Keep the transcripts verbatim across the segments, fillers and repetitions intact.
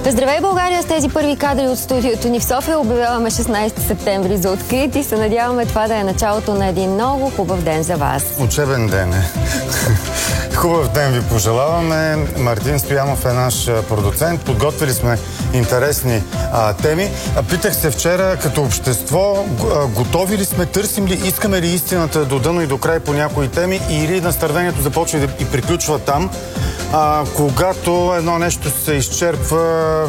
Здравей, България! С тези първи кадри от студиото ни в София обявяваме шестнайсети септември за открит и се надяваме това да е началото на един много хубав ден за вас. Учебен ден е. Хубав ден ви пожелаваме. Мартин Стоянов е наш продуцент. Подготвили сме интересни а, теми. А, питах се вчера, като общество, а, готови ли сме, търсим ли, искаме ли истината до дъно и до край по някои теми, или настървението започва и, и приключва там, а, когато едно нещо се изчерпва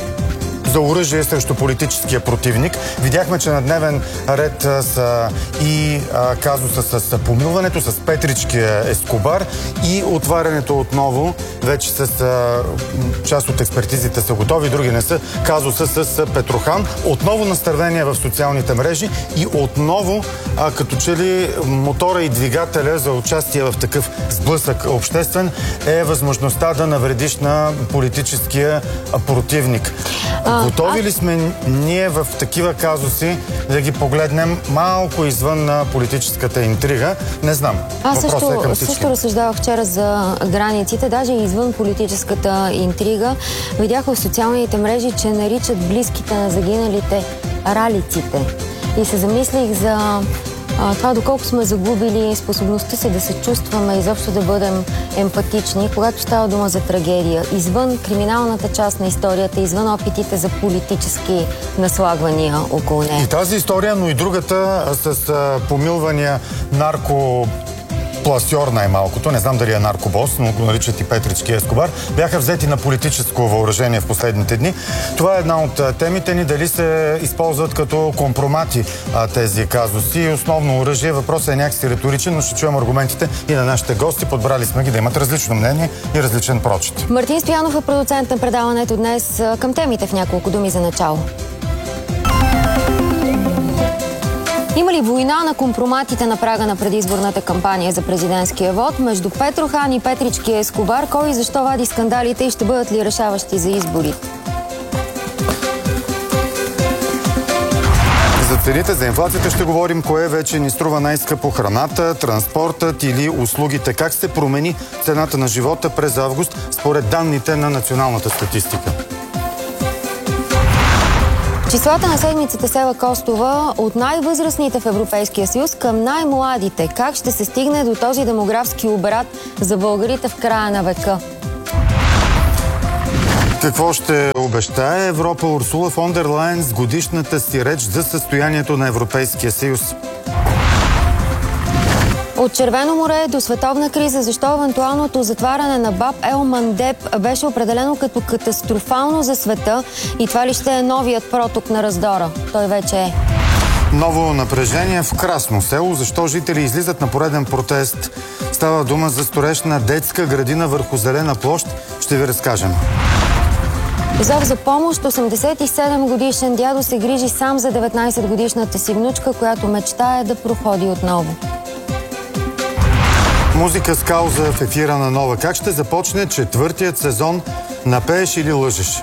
за оръжие срещу политическия противник. Видяхме, че на дневен ред а, са и а, казуса с, с помилването, с Петричкия Ескобар и отварянето отново, вече с а, част от експертизите са готови, други не са, казуса с, с Петрохан. Отново настървение в социалните мрежи и отново, а, като че ли мотора и двигателя за участие в такъв сблъсък обществен е възможността да навредиш на политическия противник. Готови ли сме ние в такива казуси да ги погледнем малко извън на политическата интрига? Не знам. Аз също, е също разсъждавах вчера за границите, даже и извън политическата интрига. Видях в социалните мрежи, че наричат близките на загиналите ралиците. И се замислих за А, това доколко сме загубили способността си да се чувстваме, изобщо да бъдем емпатични, когато става дума за трагедия. Извън криминалната част на историята, извън опитите за политически наслагвания около нея. И тази история, но и другата с а, помилвания нарко... пласьор най-малкото, не знам дали е наркобос, но го наричат и Петричкия Ескобар, бяха взети на политическо въоръжение в последните дни. Това е една от темите ни, дали се използват като компромати а, тези казуси и основно оръжие. Въпросът е някакси риторичен, но ще чуем аргументите и на нашите гости. Подбрали сме ги да имат различно мнение и различен прочит. Мартин Стоянов е продуцент на предаването днес. Към темите в няколко думи за начало. Има ли война на компроматите на прага на предизборната кампания за президентския вод между Петрохан и Петричкия Ескобар? Кой и защо вади скандалите и ще бъдат ли решаващи за изборите? За цените, за инфлацията ще говорим. Кое вече ни струва най-скъпо: храната, транспортът или услугите? Как се промени цената на живота през август според данните на националната статистика? Числата на седмицата с Ева Костова: от най-възрастните в Европейския съюз към най-младите. Как ще се стигне до този демографски обрат за българите в края на века? Какво ще обещае Европа Урсула фон дер Лайен с годишната си реч за състоянието на Европейския съюз? От Червено море до световна криза, защо евентуалното затваряне на Баб ел Мандеб беше определено като катастрофално за света и това ли ще е новият проток на раздора? Той вече е. Ново напрежение в Красно село. Защо жители излизат на пореден протест? Става дума за строеж на детска градина върху зелена площ. Ще ви разкажем. Зов за помощ. осемдесет и седем годишен дядо се грижи сам за деветнайсет годишната си внучка, която мечтае да проходи отново. Музика с кауза в ефира на Нова. Как ще започне четвъртият сезон на Пееш или лъжеш?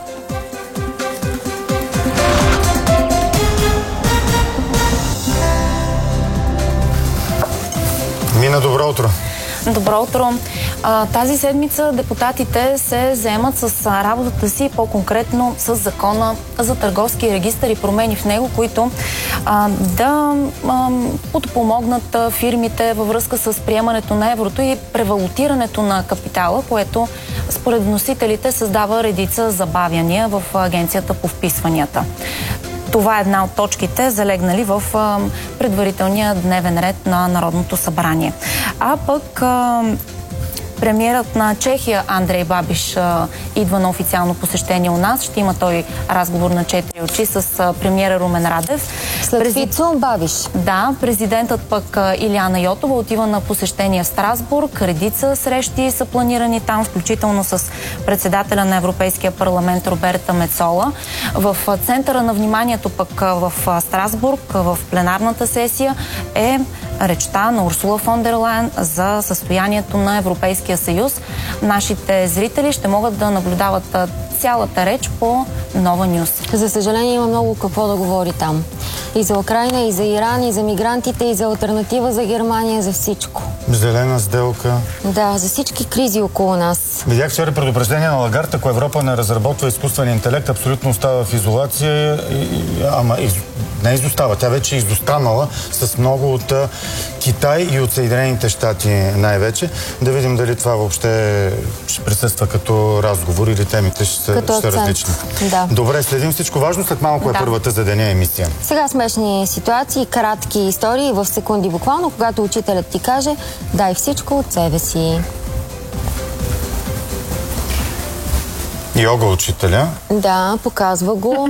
Мина, добро утро. Добро утро. А, тази седмица депутатите се заемат с работата си, по-конкретно с закона за търговски регистър и промени в него, които а, да а, подпомогнат фирмите във връзка с приемането на еврото и превалутирането на капитала, което според вносителите създава редица забавяния в Агенцията по вписванията. Това е една от точките, залегнали в а, предварителния дневен ред на Народното събрание. А пък а, премиерът на Чехия Андрей Бабиш а, идва на официално посещение у нас. Ще има той разговор на четири очи с а, премиера Румен Радев. След Прези... Фицо Бабиш. Да, президентът пък а, Илияна Йотова отива на посещение в Страсбург. Редица срещи са планирани там, включително с председателя на Европейския парламент Роберта Мецола. В а, центъра на вниманието пък а, в а, Страсбург, а, в пленарната сесия е речта на Урсула фон дер Лайен за състоянието на Европейския съюз. Нашите зрители ще могат да наблюдават цялата реч по Нова Нюс. За съжаление има много какво да говори там. И за Украйна, и за Иран, и за мигрантите, и за алтернатива за Германия, за всичко. Зелена сделка. Да, за всички кризи около нас. Видях вчера предупреждение на Лагард, ако Европа не разработва изкуствен интелект, абсолютно остава в изолация, ама из... не изостава. Тя вече е изостанала с много от Китай и от Съединените щати най-вече. Да видим дали това въобще ще присъства като разговор или темите ще са, ще са различни. Да. Добре, следим всичко важно. След малко да. е първата за деня емисия. Сега смешни ситуации, кратки истории в секунди буквално, когато учителят ти каже: дай всичко от себе си. Йога учителя. Да, показва го.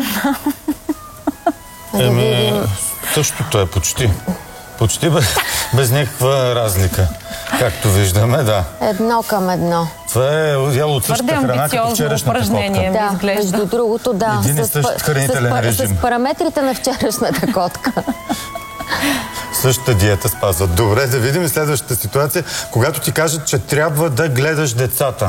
Да Еми, видим. Същото е почти. Почти без, без някаква разлика. Както виждаме, да. Едно към едно. Това е яло от същата храна, като вчерашната котка. Да, между другото, да. Един и същ хранителен режим. С параметрите на вчерашната котка. Същата диета спазват. Добре, да видим следващата ситуация, когато ти кажат, че трябва да гледаш децата.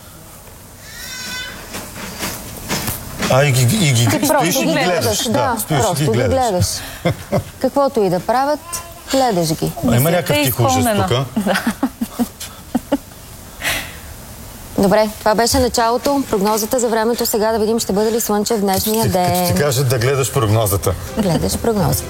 А, и ги, и ги, Ти стоиш и ги гледаш. гледаш. Да, да, стоиш просто и ги гледаш. ги гледаш. Каквото и да правят, гледаш ги. А, има някакъв тих ужас тук. Да. Добре, това беше началото. Прогнозата за времето сега да видим ще бъде ли слънчев днешния ден. Ще ти кажат да гледаш прогнозата. Гледаш прогнозата.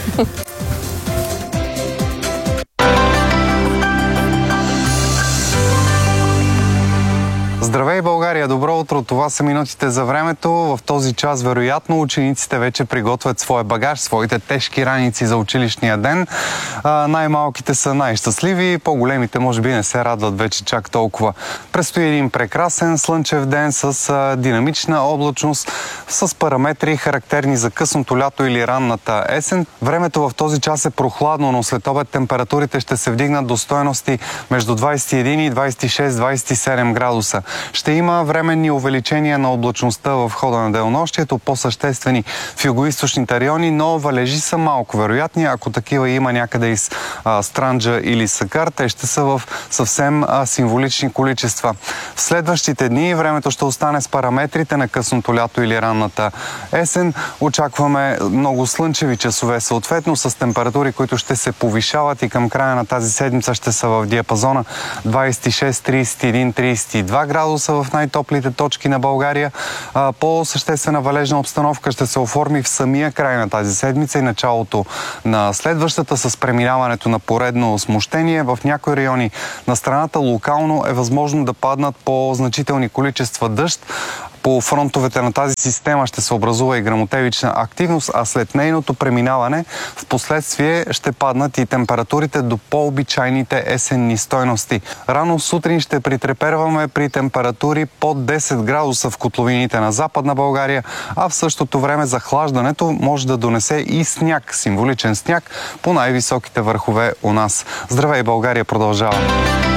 Здравей, България! Добро утро! Това са минутите за времето. В този час, вероятно, учениците вече приготвят своя багаж, своите тежки раници за училищния ден. А, най-малките са най-щастливи, по-големите може би не се радват вече чак толкова. Предстои един прекрасен слънчев ден с а, динамична облачност, с параметри характерни за късното лято или ранната есен. Времето в този час е прохладно, но след обед температурите ще се вдигнат до стойности между двадесет и един и двадесет и шест - двадесет и седем градуса. Ще има временни увеличения на облачността в хода на денонощието, по-съществени в югоизточните райони, но валежи са малко вероятни. Ако такива има някъде из а, Странджа или Сакар, те ще са в съвсем а, символични количества. В следващите дни времето ще остане с параметрите на късното лято или ранната есен. Очакваме много слънчеви часове, съответно с температури, които ще се повишават и към края на тази седмица ще са в диапазона двадесет и шест - тридесет и един - тридесет и два градуса в най-топлите точки на България. По-съществена валежна обстановка ще се оформи в самия край на тази седмица и началото на следващата с преминаването на поредно смущение. В някои райони на страната локално е възможно да паднат по-значителни количества дъжд. По фронтовете на тази система ще се образува и гръмотевична активност, а след нейното преминаване в последствие ще паднат и температурите до по-обичайните есенни стойности. Рано сутрин ще притреперваме при температури под десет градуса в котловините на Западна България, а в същото време захлаждането може да донесе и сняг, символичен сняг по най-високите върхове у нас. Здравей, България продължава!